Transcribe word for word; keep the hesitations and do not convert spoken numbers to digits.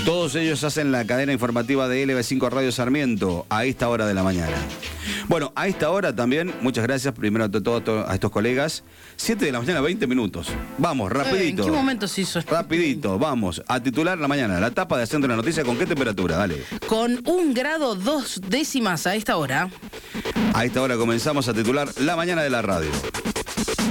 Todos ellos hacen la cadena informativa de L B cinco Radio Sarmiento a esta hora de la mañana. Bueno, a esta hora también, muchas gracias primero a todos a estos colegas. siete de la mañana, veinte minutos. Vamos, rapidito. Eh, ¿En qué momento se hizo esto? Rapidito, vamos. A titular la mañana, la tapa de Centro de la Noticia, ¿con qué temperatura? Dale. Con un grado dos décimas a esta hora. A esta hora comenzamos a titular la mañana de la radio.